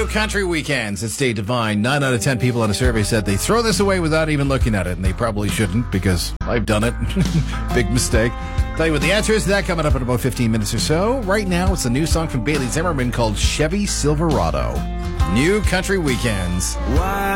New Country Weekends at State Divine. 9 out of 10 people on a survey said they throw this away without even looking at it, and they probably shouldn't because I've done it. Big mistake. Tell you what the answer is to that coming up in about 15 minutes or so. Right now, it's a new song from Bailey Zimmerman called Chevy Silverado. New Country Weekends. Why